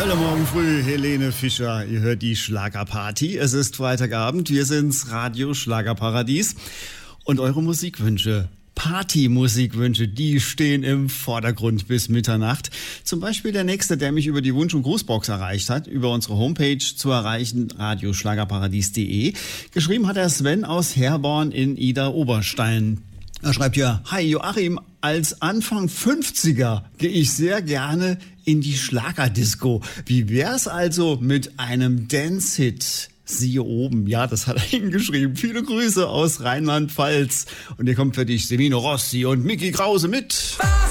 Hallo, morgen früh, Helene Fischer. Ihr hört die Schlagerparty. Es ist Freitagabend. Wir sind's Radio Schlagerparadies. Und eure Musikwünsche, Party-Musikwünsche, die stehen im Vordergrund bis Mitternacht. Zum Beispiel der nächste, der mich über die Wunsch- und Grußbox erreicht hat, über unsere Homepage zu erreichen, radioschlagerparadies.de. Geschrieben hat er Sven aus Herborn in Idar-Oberstein. Er schreibt ja: Hi Joachim, als Anfang 50er gehe ich sehr gerne in die Schlagerdisco. Wie wär's also mit einem Dance-Hit? Siehe oben. Ja, das hat er hingeschrieben. Viele Grüße aus Rheinland-Pfalz. Und hier kommt für dich Semino Rossi und Micky Krause mit